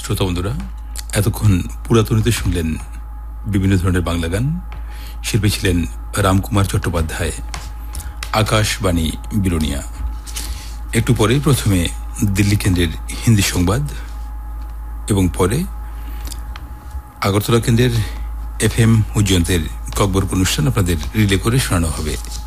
শ্রোতা বন্ধুরা, এতক্ষণ পুরাতনীতে শুনলেন বিভিন্ন ধরনের বাংলা গান। শিল্পী ছিলেন রামকুমার চট্টোপাধ্যায়, আকাশবাণী বিলোনিয়া। একটু পরে প্রথমে দিল্লি কেন্দ্রের হিন্দি সংবাদ এবং পরে আগরতলা কেন্দ্রের FM উজ্জয়ন্তের ককবর্গ অনুষ্ঠান আপনাদের রিলে করে শোনানো হবে।